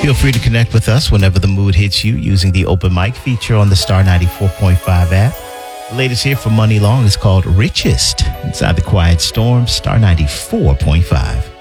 Feel free to connect with us whenever the mood hits you using the open mic feature on the Star 94.5 app. The latest here from Money Long is called Richest inside the Quiet Storm, Star 94.5.